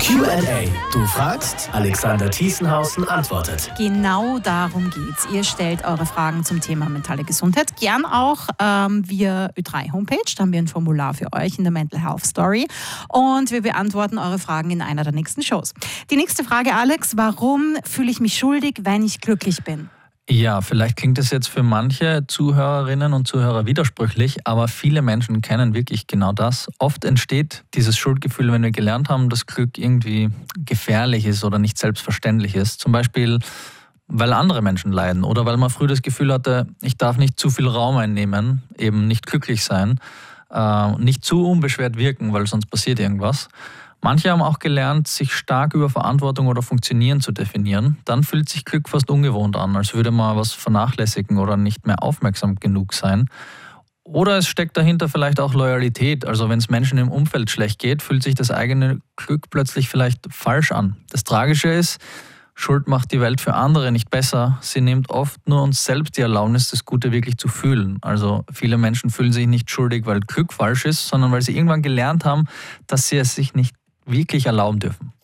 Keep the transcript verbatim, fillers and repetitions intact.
Q and A. Du fragst, Alexander Thiesenhausen antwortet. Genau darum geht's. Ihr stellt eure Fragen zum Thema mentale Gesundheit. Gern auch ähm, via Ö drei Homepage. Da haben wir ein Formular für euch in der Mental Health Story. Und wir beantworten eure Fragen in einer der nächsten Shows. Die nächste Frage, Alex. Warum fühle ich mich schuldig, wenn ich glücklich bin? Ja, vielleicht klingt es jetzt für manche Zuhörerinnen und Zuhörer widersprüchlich, aber viele Menschen kennen wirklich genau das. Oft entsteht dieses Schuldgefühl, wenn wir gelernt haben, dass Glück irgendwie gefährlich ist oder nicht selbstverständlich ist. Zum Beispiel, weil andere Menschen leiden oder weil man früher das Gefühl hatte, ich darf nicht zu viel Raum einnehmen, eben nicht glücklich sein, äh, nicht zu unbeschwert wirken, weil sonst passiert irgendwas. Manche haben auch gelernt, sich stark über Verantwortung oder Funktionieren zu definieren. Dann fühlt sich Glück fast ungewohnt an, als würde man was vernachlässigen oder nicht mehr aufmerksam genug sein. Oder es steckt dahinter vielleicht auch Loyalität. Also wenn es Menschen im Umfeld schlecht geht, fühlt sich das eigene Glück plötzlich vielleicht falsch an. Das Tragische ist, Schuld macht die Welt für andere nicht besser. Sie nimmt oft nur uns selbst die Erlaubnis, das Gute wirklich zu fühlen. Also viele Menschen fühlen sich nicht schuldig, weil Glück falsch ist, sondern weil sie irgendwann gelernt haben, dass sie es sich nicht wirklich erlauben dürfen.